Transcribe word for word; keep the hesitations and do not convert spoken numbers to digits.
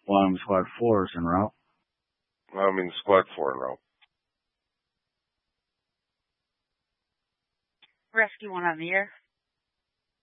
Wyoming Squad four is en route. Wyoming Squad four en route. Rescue one on the air.